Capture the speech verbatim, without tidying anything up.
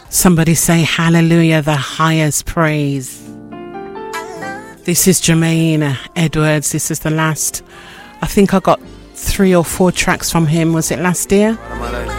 Somebody say hallelujah, the highest praise. This is Jermaine Edwards. This is the last, I think I got three or four tracks from him. Was it last year?